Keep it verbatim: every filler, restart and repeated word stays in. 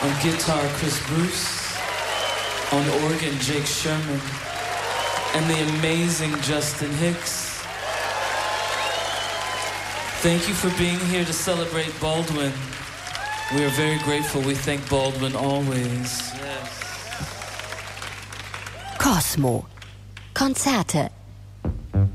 On guitar, Chris Bruce. On organ, Jake Sherman. And the amazing Justin Hicks. Thank you for being here to celebrate Baldwin. We are very grateful. We thank Baldwin always. Yes. Cosmo. Konzerte